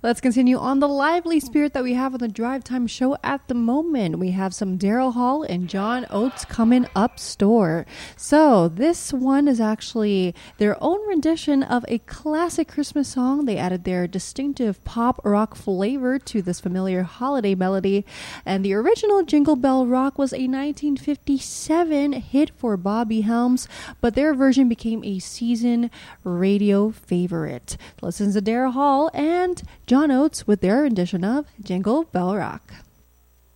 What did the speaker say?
Let's continue on the lively spirit that we have on the Drive Time show at the moment. We have some Daryl Hall and John Oates coming up store. So this one is actually their own rendition of a classic Christmas song. They added their distinctive pop rock flavor to this familiar holiday melody. And the original Jingle Bell Rock was a 1957 hit for Bobby Helms, but their version became a season radio favorite. Listen to Daryl Hall and John Oates with their rendition of Jingle Bell Rock.